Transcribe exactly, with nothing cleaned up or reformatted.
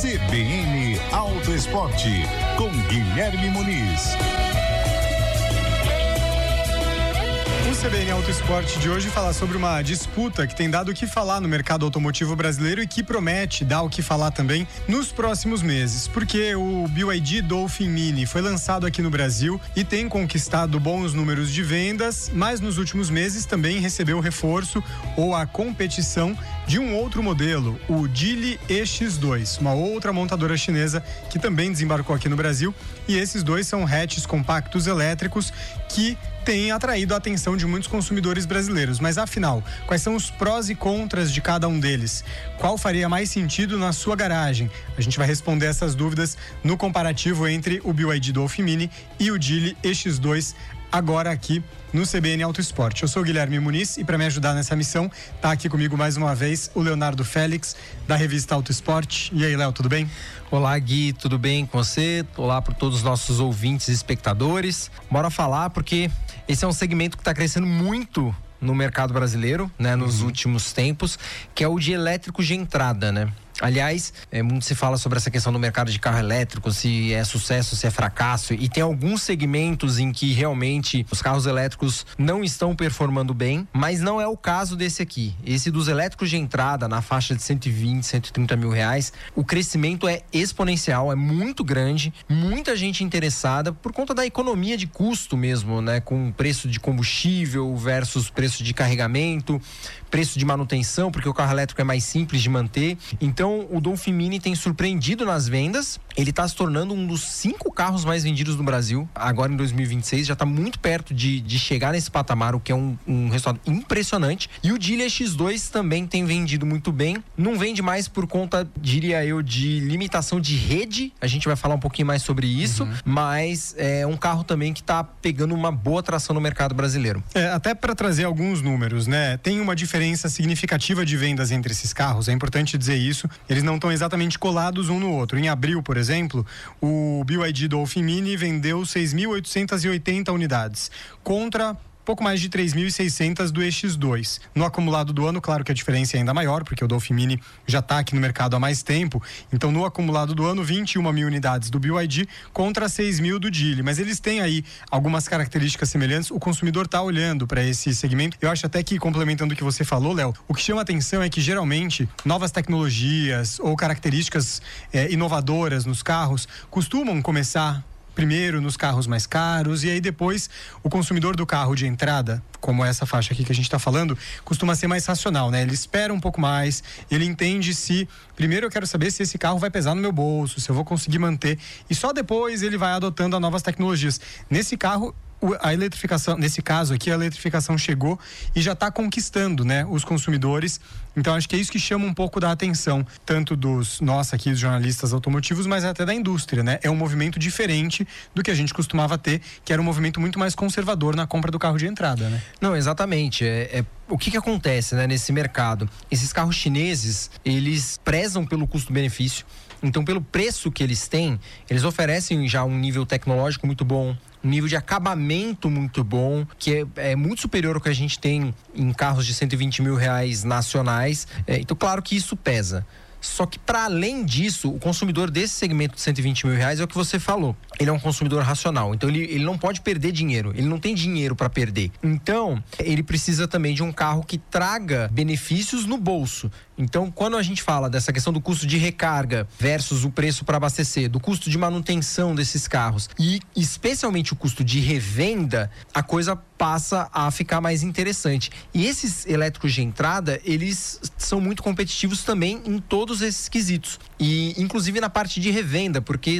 C B N Auto Esporte, com Guilherme Muniz. O C B N Auto Esporte de hoje fala sobre uma disputa que tem dado o que falar no mercado automotivo brasileiro e que promete dar o que falar também nos próximos meses, porque o B Y D Dolphin Mini foi lançado aqui no Brasil e tem conquistado bons números de vendas, mas nos últimos meses também recebeu reforço ou a competição de um outro modelo, o Geely E X dois, uma outra montadora chinesa que também desembarcou aqui no Brasil, e esses dois são hatches compactos elétricos que tem atraído a atenção de muitos consumidores brasileiros. Mas afinal, quais são os prós e contras de cada um deles? Qual faria mais sentido na sua garagem? A gente vai responder essas dúvidas no comparativo entre o B Y D Dolphin Mini e o Geely E X dois, agora aqui no C B N Auto Esporte. Eu sou o Guilherme Muniz e para me ajudar nessa missão, tá aqui comigo mais uma vez o Leonardo Félix, da revista Auto Esporte. E aí, Léo, tudo bem? Olá, Gui, tudo bem com você? Olá para todos os nossos ouvintes e espectadores. Bora falar porque esse é um segmento que está crescendo muito no mercado brasileiro, né, nos uhum. últimos tempos, que é o de elétricos de entrada, né? Aliás, é, muito se fala sobre essa questão do mercado de carro elétrico, se é sucesso, se é fracasso, e tem alguns segmentos em que realmente os carros elétricos não estão performando bem, mas não é o caso desse aqui. Esse dos elétricos de entrada, na faixa de cento e vinte, cento e trinta mil reais, o crescimento é exponencial, é muito grande, muita gente interessada por conta da economia de custo mesmo, né? Com preço de combustível versus preço de carregamento, preço de manutenção, porque o carro elétrico é mais simples de manter. Então, o Dolphin Mini tem surpreendido nas vendas. Ele está se tornando um dos cinco carros mais vendidos no Brasil, agora em dois mil e vinte e seis. Já está muito perto de, de chegar nesse patamar, o que é um, um resultado impressionante. E o Geely E X dois também tem vendido muito bem. Não vende mais por conta, diria eu, de limitação de rede. A gente vai falar um pouquinho mais sobre isso. Uhum. Mas é um carro também que está pegando uma boa tração no mercado brasileiro. É, até para trazer alguns números, né? Tem uma diferença significativa de vendas entre esses carros, é importante dizer isso. Eles não estão exatamente colados um no outro. Em abril, por exemplo, o B Y D Dolphin Mini vendeu seis mil oitocentas e oitenta unidades, contra pouco mais de três mil e seiscentas do E X dois. No acumulado do ano, claro que a diferença é ainda maior, porque o Dolphin Mini já está aqui no mercado há mais tempo. Então, no acumulado do ano, vinte e uma mil unidades do B Y D contra seis mil do Geely. Mas eles têm aí algumas características semelhantes. O consumidor está olhando para esse segmento. Eu acho até que, complementando o que você falou, Léo, o que chama atenção é que, geralmente, novas tecnologias ou características é, inovadoras nos carros costumam começar primeiro nos carros mais caros, e aí depois o consumidor do carro de entrada, como essa faixa aqui que a gente está falando, costuma ser mais racional, né? Ele espera um pouco mais, ele entende se, primeiro eu quero saber se esse carro vai pesar no meu bolso, se eu vou conseguir manter, e só depois ele vai adotando as novas tecnologias. Nesse carro, a eletrificação, nesse caso aqui, a eletrificação chegou e já está conquistando, né, os consumidores. Então acho que é isso que chama um pouco da atenção, tanto dos nós aqui, os jornalistas automotivos, mas até da indústria, né? É um movimento diferente do que a gente costumava ter, que era um movimento muito mais conservador na compra do carro de entrada, né? Não, exatamente. É, é... O que que acontece, né, nesse mercado? Esses carros chineses, eles prezam pelo custo-benefício. Então, pelo preço que eles têm, eles oferecem já um nível tecnológico muito bom, um nível de acabamento muito bom, que é, é muito superior ao que a gente tem em carros de cento e vinte mil reais nacionais. É, então, claro que isso pesa. Só que, para além disso, o consumidor desse segmento de cento e vinte mil reais é o que você falou. Ele é um consumidor racional. Então, ele, ele não pode perder dinheiro. Ele não tem dinheiro para perder. Então, ele precisa também de um carro que traga benefícios no bolso. Então, quando a gente fala dessa questão do custo de recarga versus o preço para abastecer, do custo de manutenção desses carros e especialmente o custo de revenda, a coisa passa a ficar mais interessante. E esses elétricos de entrada, eles são muito competitivos também em todos esses quesitos. E inclusive na parte de revenda, porque